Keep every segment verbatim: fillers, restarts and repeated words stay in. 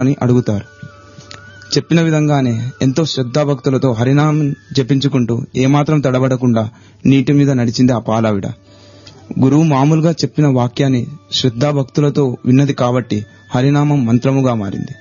అని అడుగుతారు. చెప్పిన విధంగానే ఎంతో శ్రద్ధాభక్తులతో హరినామం జపించుకుంటూ ఏమాత్రం తడబడకుండా నీటి మీద నడిచింది ఆ పాలావిడ. గురువు మామూలుగా చెప్పిన వాక్యాన్ని శ్రద్ధాభక్తులతో విన్నది కాబట్టి హరినామం మంత్రముగా మారింది.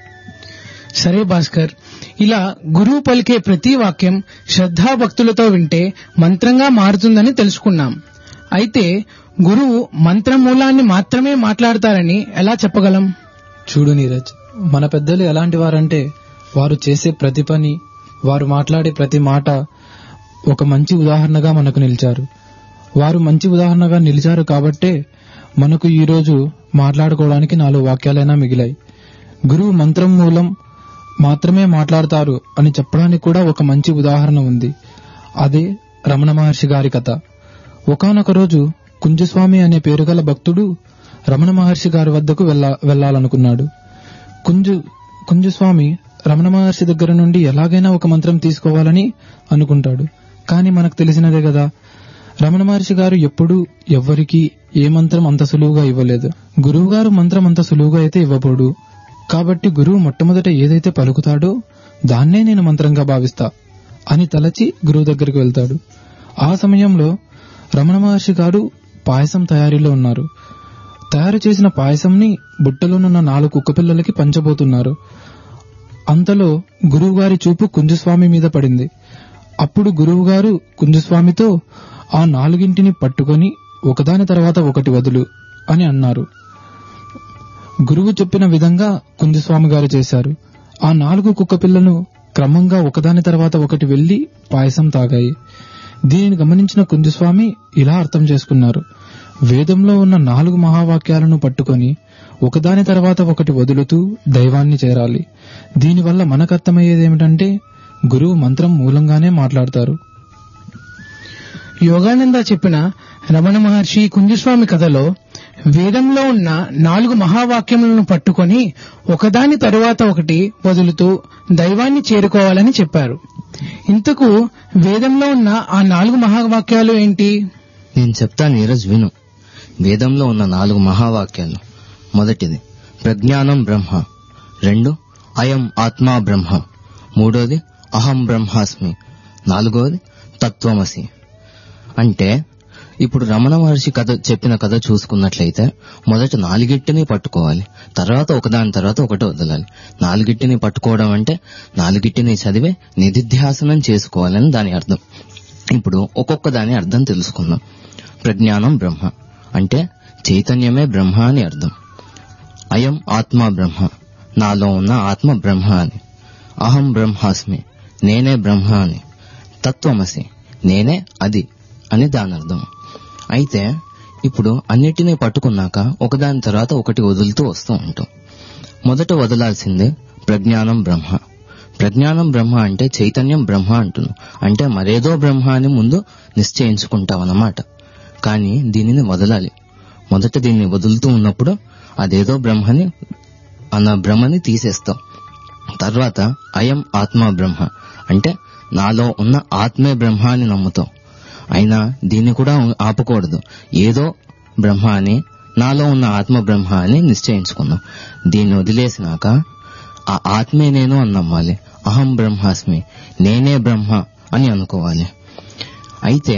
సరే భాస్కర్, ఇలా గురువు పలికే ప్రతి వాక్యం శ్రద్ధాభక్తులతో వింటే మంత్రంగా మారుతుందని తెలుసుకున్నాం. అయితే గురువు మంత్రమూలాన్ని మాత్రమే మాట్లాడతారని ఎలా చెప్పగలం? చూడు నీరజ్, మన పెద్దలు ఎలాంటి వారంటే వారు చేసే ప్రతి పని, వారు మాట్లాడే ప్రతి మాట ఒక మంచి ఉదాహరణగా మనకు నిలిచారు. వారు మంచి ఉదాహరణగా నిలిచారు కాబట్టే మనకు ఈరోజు మాట్లాడుకోవడానికి నాలుగు వాక్యాలైనా మిగిలాయి. గురువు మంత్రం మూలం మాత్రమే మాట్లాడతారు అని చెప్పడానికి కూడా ఒక మంచి ఉదాహరణ ఉంది. అదే రమణ మహర్షి గారి కథ. ఒకానొక రోజు కుంజస్వామి అనే పేరుగల భక్తుడు రమణ మహర్షి గారి వద్దకు వెళ్ళ వెళ్లాలనుకున్నాడు. కుంజు కుంజస్వామి రమణ మహర్షి దగ్గర నుండి ఎలాగైనా ఒక మంత్రం తీసుకోవాలని అనుకుంటాడు. కానీ మనకు తెలిసినదే కదా, రమణ మహర్షి గారు ఎప్పుడూ ఎవ్వరికీ ఏ మంత్రం అంత సులువుగా ఇవ్వలేదు. గురువు గారు మంత్రం అంత సులువుగా అయితే ఇవ్వబోడు. కాబట్టి గురువు మొట్టమొదట ఏదైతే పలుకుతాడో దాన్నే నేను మంత్రంగా భావిస్తా అని తలచి గురువు దగ్గరికి వెళ్తాడు. ఆ సమయంలో రమణ మహర్షి గారు పాయసం తయారీలో ఉన్నారు. తయారు చేసిన పాయసంని బుట్టలోనున్న నాలుగు కుక్కపిల్లలకి పంచబోతున్నారు. అంతలో గురువుగారి చూపు కుంజస్వామి మీద పడింది. అప్పుడు గురువుగారు కుంజస్వామితో ఆ నాలుగింటిని పట్టుకొని ఒకదాని తర్వాత ఒకటి వదులు అని అన్నారు. గురువు చెప్పిన విధంగా కుంజస్వామి గారు చేశారు. ఆ నాలుగు కుక్కపిల్లను క్రమంగా ఒకదాని తర్వాత ఒకటి వెళ్లి పాయసం తాగాయి. దీనిని గమనించిన కుంజస్వామి ఇలా అర్థం చేసుకున్నారు: వేదంలో ఉన్న నాలుగు మహావాక్యాలను పట్టుకొని ఒకదాని తర్వాత ఒకటి వదులుతూ దైవాన్ని చేరాలి. దీనివల్ల మనకు అర్థమయ్యేదేమిటంటే గురువు మంత్రం మూలంగానే మాట్లాడతారు. యోగానంద చెప్పిన రమణ మహర్షి కుంజస్వామి కథలో వేదంలో ఉన్న నాలుగు మహావాక్యములను పట్టుకొని ఒకదాని తరువాత ఒకటి వదులుతూ దైవాన్ని చేరుకోవాలని చెప్పారు. ఇంతకు వేదంలో ఉన్న ఆ నాలుగు మహావాక్యాలు ఏంటి? నేను చెప్తాను, ఈరోజు విను. వేదంలో ఉన్న నాలుగు మహావాక్యాలు: మొదటిది ప్రజ్ఞానం బ్రహ్మ, రెండు అయం ఆత్మా బ్రహ్మ, మూడోది అహం బ్రహ్మాస్మి, నాలుగోది తత్వమసి. అంటే ఇప్పుడు రమణ మహర్షి కథ చెప్పిన కథ చూసుకున్నట్లయితే మొదట నాలుగిట్టిని పట్టుకోవాలి, తర్వాత ఒకదాని తర్వాత ఒకటి వదలాలి. నాలుగిట్టిని పట్టుకోవడం అంటే నాలుగిట్టిని చదివే నిధిధ్యాసనం చేసుకోవాలని దాని అర్థం. ఇప్పుడు ఒక్కొక్క దాని అర్థం తెలుసుకుందాం. ప్రజ్ఞానం బ్రహ్మ అంటే చైతన్యమే బ్రహ్మ అని అర్థం. అయం ఆత్మ బ్రహ్మ, నాలో ఉన్న ఆత్మ బ్రహ్మ అని. అహం బ్రహ్మాస్మి, నేనే బ్రహ్మ అని. తత్వమసి, నేనే అది అని దాని అర్థం. అయితే ఇప్పుడు అన్నిటినీ పట్టుకున్నాక ఒకదాని తర్వాత ఒకటి వదులుతూ వస్తూ ఉంటాం. మొదట వదలాల్సిందే ప్రజ్ఞానం బ్రహ్మ. ప్రజ్ఞానం బ్రహ్మ అంటే చైతన్యం బ్రహ్మ అంటున్నాం, అంటే మరేదో బ్రహ్మ అని ముందు నిశ్చయించుకుంటామన్నమాట. కానీ దీనిని వదలాలి. మొదట దీన్ని వదులుతూ ఉన్నప్పుడు అదేదో బ్రహ్మని అన్న బ్రహ్మని తీసేస్తాం. తర్వాత అయం ఆత్మ బ్రహ్మ అంటే నాలో ఉన్న ఆత్మే బ్రహ్మ అని నమ్ముతాం. అయినా దీన్ని కూడా ఆపకూడదు. ఏదో బ్రహ్మ అని, నాలో ఉన్న ఆత్మ బ్రహ్మ అని నిశ్చయించుకున్నాం. దీన్ని వదిలేసినాక ఆ ఆత్మే నేను అని నమ్మాలి. అహం బ్రహ్మాస్మి, నేనే బ్రహ్మ అని అనుకోవాలి. అయితే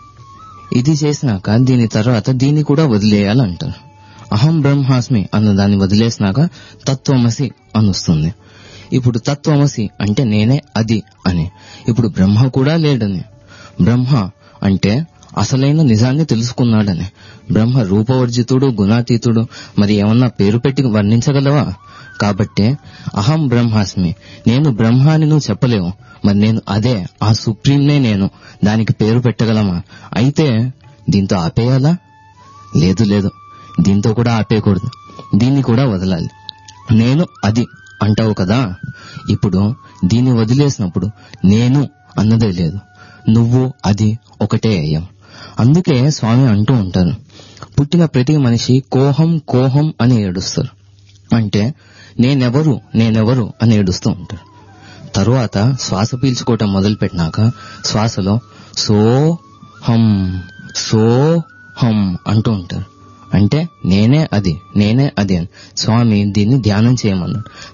ఇది చేసినాక దీని తర్వాత దీన్ని కూడా వదిలేయాలంటారు. అహం బ్రహ్మాస్మి అన్న దాన్ని వదిలేసినాక తత్వమసి అని వస్తుంది. ఇప్పుడు తత్వమసి అంటే నేనే అది అని. ఇప్పుడు బ్రహ్మ కూడా లేడని. బ్రహ్మ అంటే అసలైన నిజాన్ని తెలుసుకున్నాడని. బ్రహ్మ రూపవర్జితుడు, గుణాతీతుడు, మరి ఏమన్నా పేరు పెట్టి వర్ణించగలవా? కాబట్టే అహం బ్రహ్మాస్మి, నేను బ్రహ్మ అని నువ్వు చెప్పలేవు. మరి నేను అదే, ఆ సుప్రీంనే నేను, దానికి పేరు పెట్టగలమా? అయితే దీంతో ఆపేయాలా? లేదు లేదు, దీంతో కూడా ఆపేయకూడదు. దీన్ని కూడా వదలాలి. నేను అది అంటావు కదా, ఇప్పుడు దీన్ని వదిలేసినప్పుడు నేను అన్నదే లేదు, నువ్వు అది ఒకటే అయ్యాం. అందుకే స్వామి అంటూ ఉంటారు, పుట్టిన ప్రతి మనిషి కోహం కోహం అని ఏడుస్తారు. అంటే నేనెవరు నేనెవరు అని ఏడుస్తూ ఉంటారు. తరువాత శ్వాస పీల్చుకోవటం మొదలు పెట్టినాక శ్వాసలో సో హం సో హం అంటూ ఉంటారు. అంటే నేనే అది నేనే అది అని స్వామి దీన్ని ధ్యానం చేయమన్నాడు.